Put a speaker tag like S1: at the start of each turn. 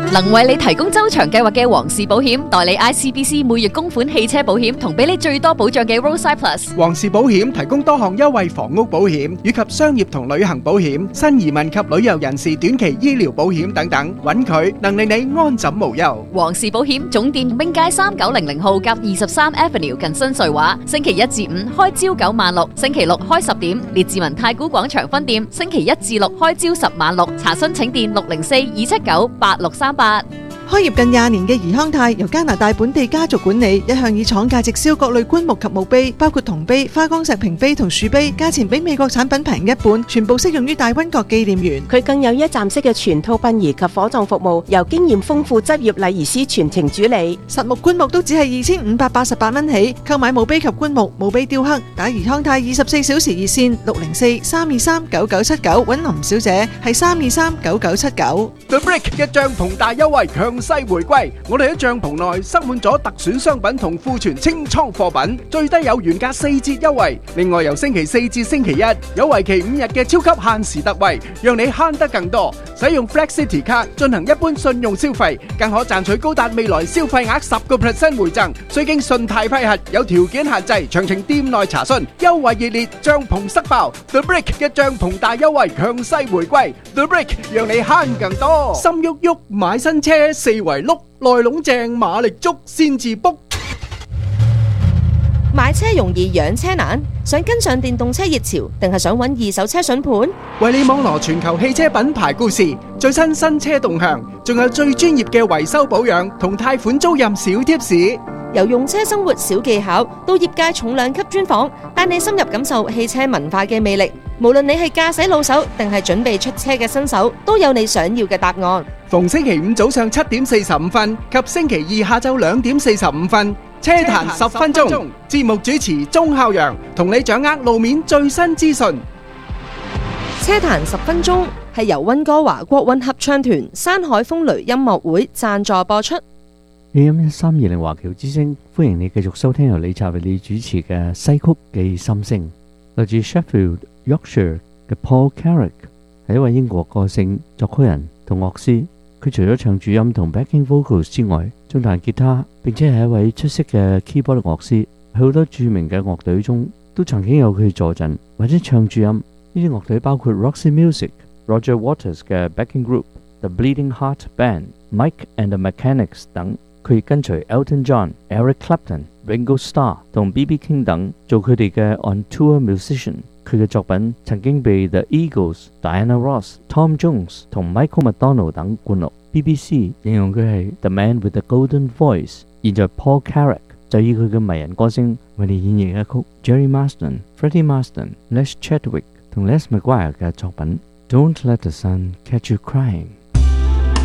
S1: 能為你提供周長計劃嘅皇氏保險，代理 ICBC 每月供款汽車保險，同俾你最多保障嘅 Roadside Plus。
S2: 皇氏保險提供多項優惠房屋保險以及商業同旅行保險、新移民及旅遊人士短期醫療保險等等，揾佢能令你安枕無憂。
S1: 皇氏保險總店永街3900號甲23 Avenue 近新瑞華，星期一至五開朝9晚6，星期六開10點。列治文太古廣場分店星期一至六開朝10晚6，查詢請電604-279-8638。
S3: 開業近20年嘅怡康泰由加拿大本地家族管理，一向以廠價直銷各類棺木及墓碑，包括銅碑、花崗石屏碑同樹碑，價錢比美國產品平一半，全部適用於大溫國紀念園。
S4: 佢更有一站式嘅全套殯儀及火葬服務，由經驗豐富執業禮儀師全程主理。
S3: 實木棺木都只係2588蚊起，購買墓碑及棺木、墓碑雕刻，打怡康泰24小時熱線604-323-9979揾林小姐，係323-9979。
S2: The Brick 嘅帳篷大優惠強勢回歸，我哋喺帳篷內塞滿咗特選商品同庫存清倉貨品，最低有原價4折優惠。另外由星期4至星期一有為期5日嘅超級限時特惠，讓你慳得更多。使用 Flex City 卡進行一般信用消費，更可賺取高達未來消費額10% 回贈，需經信貸批核，有條件限制，詳情店內查詢。優惠熱烈，帳篷塞爆 The Brick 嘅帳篷大優惠強勢回歸 The Brick 讓你慳更多。心喐喐買新車四圍碌，內籠正馬力足先至 book。
S5: 買車容易養車難，想跟上電動車熱潮，定係想揾二手車筍盤？
S2: 為你網羅全球汽車品牌故事、最新車動向，仲有最專業嘅維修保養同貸款租賃小貼士。
S5: 由用車生活小技巧到業界重量級專訪，帶你深入感受汽車文化嘅魅力。無論你係駕駛老手定係準備出車嘅新手，都有你想要嘅答案。
S2: 逢星期五早上7點45分及星期二下晝2點45分，車壇10分鐘，節目主持鐘孝陽同你掌握路面最新資訊。
S5: 車壇10分鐘係由溫哥華國韻合唱團山海風雷音樂會贊助播出。
S6: AM1320華僑之聲，歡迎你繼續收聽由李察為你主持嘅西曲記心聲。來自 Sheffield Yorkshire 嘅 Paul Carrick 係一位英國歌星、作曲人同樂師。佢除咗唱主音同 backing vocals 之外，仲彈吉他，並且係一位出色嘅 keyboard 樂師。喺好多著名嘅樂隊中都曾經有佢助陣或者唱主音。呢啲樂隊包括 Roxy Music、Roger Waters 嘅 backing group、The Bleeding Heart Band、Mike and the Mechanics 等。佢亦跟隨 Elton John、Eric Clapton、Ringo Starr 同 B.B. King 等做佢哋嘅 on-tour musician。佢嘅作品曾經被 The Eagles、Diana Ross、Tom Jones 同 Michael McDonald 等灌錄。BBC 形容佢係 The Man with the Golden Voice。現在 Paul Carrick 就以佢嘅迷人歌聲為你演繹一曲 Jerry Marsden、Freddie Marsden、Les Chadwick 同 Les McGuire 嘅作品 Don't Let the Sun Catch You Crying。